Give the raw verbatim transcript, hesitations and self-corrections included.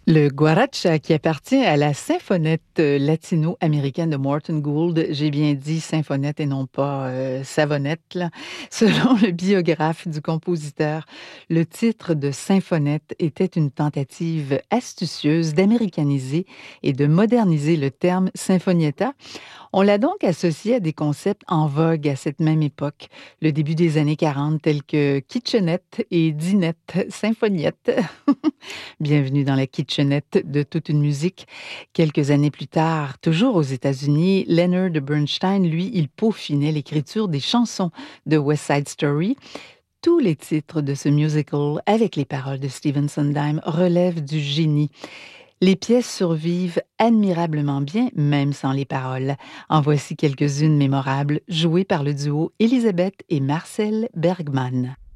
Le guaracha qui appartient à la symphonette euh, latino-américaine de Morton Gould, j'ai bien dit symphonette et non pas euh, savonnette, là. Selon le biographe du compositeur, le titre de symphonette était une tentative astucieuse d'américaniser et de moderniser le terme sinfonietta. On l'a donc associé à des concepts en vogue à cette même époque, le début des années quarante, tels que kitchenette et dinette, symphoniette. Bienvenue dans la kitchenette de toute une musique. Quelques années plus tard, toujours aux États-Unis, Leonard Bernstein, lui, il peaufinait l'écriture des chansons de West Side Story. Tous les titres de ce musical, avec les paroles de Stephen Sondheim, relèvent du génie. Les pièces survivent admirablement bien, même sans les paroles. En voici quelques-unes mémorables, jouées par le duo Elisabeth et Marcel Bergman.